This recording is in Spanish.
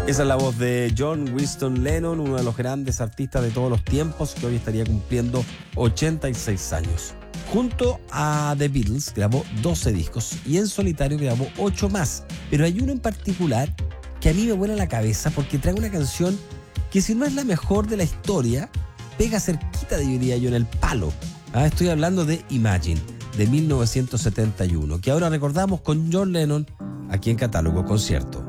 Esa es la voz de John Winston Lennon, uno de los grandes artistas de todos los tiempos, que hoy estaría cumpliendo 86 años. Junto a The Beatles grabó 12 discos y en solitario grabó 8 más. Pero hay uno en particular que a mí me vuela la cabeza porque trae una canción que, si no es la mejor de la historia, pega cerquita, diría yo, en el palo. Estoy hablando de Imagine, de 1971, que ahora recordamos con John Lennon aquí en Catálogo Concierto.